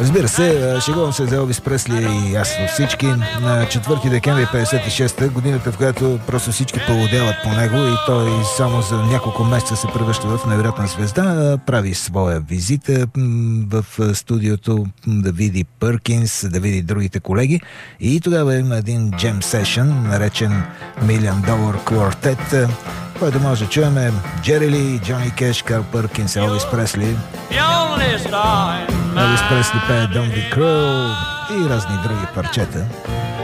Разбира се, шегувам се за Елвис Пресли и ясно всички. На 4 декември 56-та, годината, в която просто всички полудяват по него и той само за няколко месеца се превръща в невероятна звезда, прави своя визита в студиото да види Пъркинс, да види другите колеги. И тогава има един джем сешън, наречен $1 Million Quartet, който може да чуем Джери Ли, Джони Кеш, Карл Пъркинс, Елвис Пресли. Елвис Пресли пее Don't Be Cruel и разни други парчета.